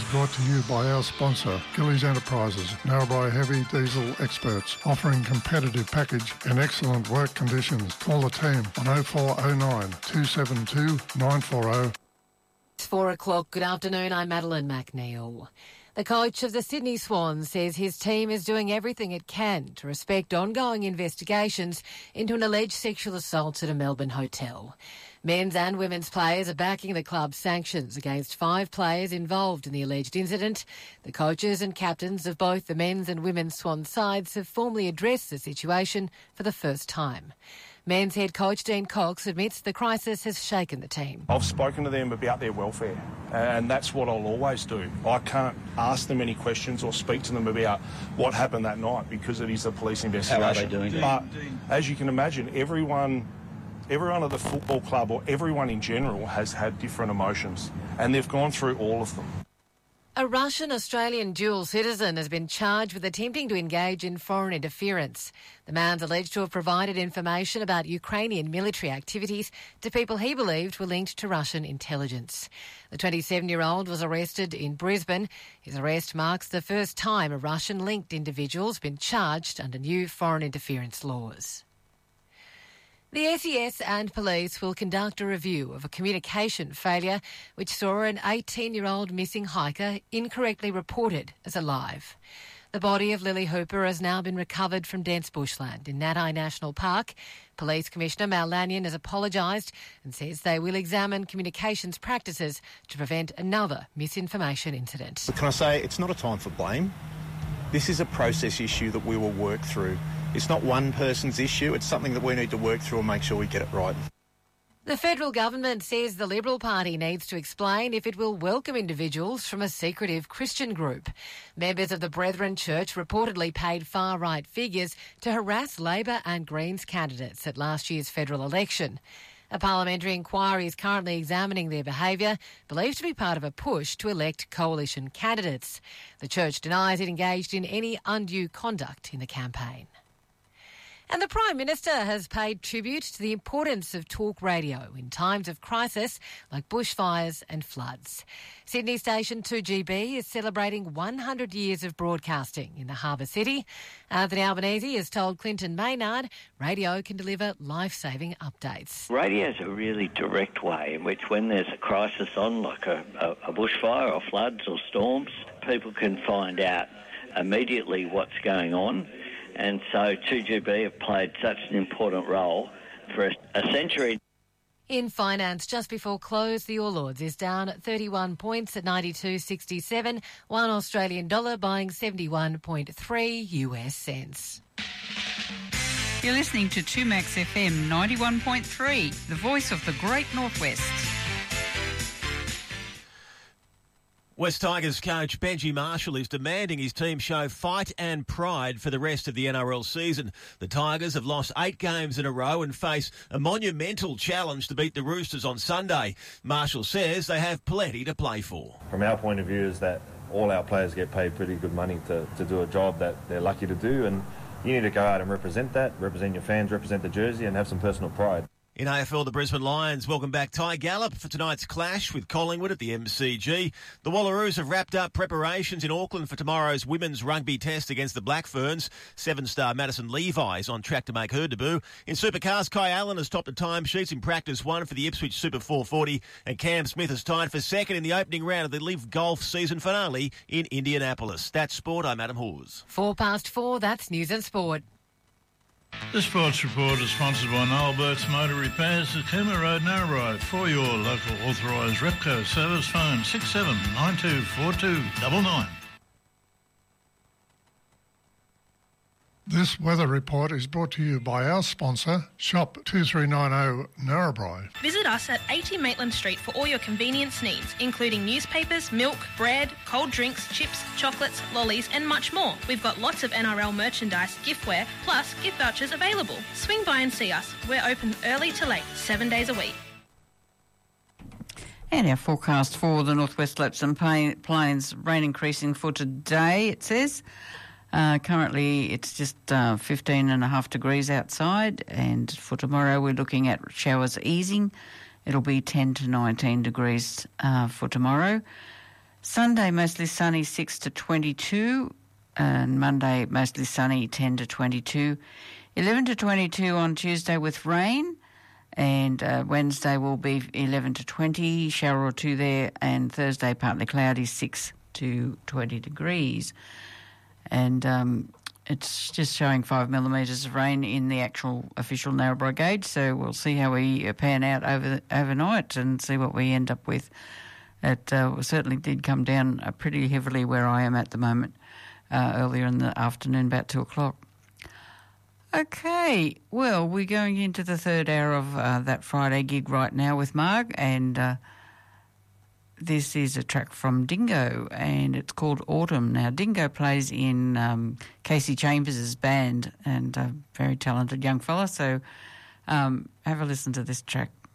brought to you by our sponsor, Gillies Enterprises, Narrabri heavy diesel experts, offering competitive package and excellent work conditions. Call the team on 0409 272 940. It's 4 o'clock. Good afternoon. I'm Madeline McNeil. The coach of the Sydney Swans says his team is doing everything it can to respect ongoing investigations into an alleged sexual assault at a Melbourne hotel. Men's and women's players are backing the club's sanctions against 5 players involved in the alleged incident. The coaches and captains of both the men's and women's Swan sides have formally addressed the situation for the first time. Men's head coach Dean Cox admits the crisis has shaken the team. I've spoken to them about their welfare, and that's what I'll always do. I can't ask them any questions or speak to them about what happened that night because it is a police investigation. How are they doing? But as you can imagine, everyone at the football club or everyone in general has had different emotions, and they've gone through all of them. A Russian-Australian dual citizen has been charged with attempting to engage in foreign interference. The man's alleged to have provided information about Ukrainian military activities to people he believed were linked to Russian intelligence. The 27-year-old was arrested in Brisbane. His arrest marks the first time a Russian-linked individual's been charged under new foreign interference laws. The SES and police will conduct a review of a communication failure which saw an 18-year-old missing hiker incorrectly reported as alive. The body of Lily Hooper has now been recovered from dense bushland in Natai National Park. Police Commissioner Mal Lanyon has apologised and says they will examine communications practices to prevent another misinformation incident. Can I say it's not a time for blame? This is a process issue that we will work through. It's not one person's issue, it's something that we need to work through and make sure we get it right. The federal government says the Liberal Party needs to explain if it will welcome individuals from a secretive Christian group. Members of the Brethren Church reportedly paid far-right figures to harass Labor and Greens candidates at last year's federal election. A parliamentary inquiry is currently examining their behaviour, believed to be part of a push to elect coalition candidates. The church denies it engaged in any undue conduct in the campaign. And the Prime Minister has paid tribute to the importance of talk radio in times of crisis like bushfires and floods. Sydney station 2GB is celebrating 100 years of broadcasting in the harbour city. Anthony Albanese has told Clinton Maynard radio can deliver life-saving updates. Radio is a really direct way in which when there's a crisis on, like a bushfire or floods or storms, people can find out immediately what's going on. And so 2GB have played such an important role for a century. In finance, just before close, the All Ords is down 31 points at 92.67, one Australian dollar buying 71.3 US cents. You're listening to 2Max FM 91.3, the voice of the Great Northwest. West Tigers coach Benji Marshall is demanding his team show fight and pride for the rest of the NRL season. The Tigers have lost 8 games in a row and face a monumental challenge to beat the Roosters on Sunday. Marshall says they have plenty to play for. From our point of view is that all our players get paid pretty good money to do a job that they're lucky to do, and you need to go out and represent that, represent your fans, represent the jersey and have some personal pride. In AFL, the Brisbane Lions welcome back Ty Gallop for tonight's clash with Collingwood at the MCG. The Wallaroos have wrapped up preparations in Auckland for tomorrow's women's rugby test against the Black Ferns. 7-star Madison Levi is on track to make her debut. In Supercars, Kai Allen has topped the timesheets in practice 1 for the Ipswich Super 440, and Cam Smith is tied for second in the opening round of the Live Golf season finale in Indianapolis. That's sport. I'm Adam Hawes. 4:04, that's news and sport. The Sports Report is sponsored by Noel Burt's Motor Repairs at Cooma Road, Narrabri. For your local authorised Repco service, phone 67924299. This weather report is brought to you by our sponsor, Shop 2390 Narrabri. Visit us at 80 Maitland Street for all your convenience needs, including newspapers, milk, bread, cold drinks, chips, chocolates, lollies and much more. We've got lots of NRL merchandise, giftware, plus gift vouchers available. Swing by and see us. We're open early to late, 7 days a week. And our forecast for the Northwest Slopes and Plains, rain increasing for today, it says. Currently it's just 15.5 degrees outside, and for tomorrow we're looking at showers easing. It'll be 10 to 19 degrees for tomorrow. Sunday, mostly sunny, 6 to 22. And Monday, mostly sunny, 10 to 22. 11 to 22 on Tuesday with rain. And Wednesday will be 11 to 20, shower or two there. And Thursday, partly cloudy, 6 to 20 degrees. And it's just showing 5 millimetres of rain in the actual official Narrabri gauge. So we'll see how we pan out overnight and see what we end up with. It certainly did come down pretty heavily where I am at the moment, earlier in the afternoon, about 2 o'clock. Okay, well, we're going into the third hour of that Friday gig right now with Marg, and this is a track from Dingo, and it's called Autumn. Now, Dingo plays in Casey Chambers' band, and a very talented young fella, so have a listen to this track.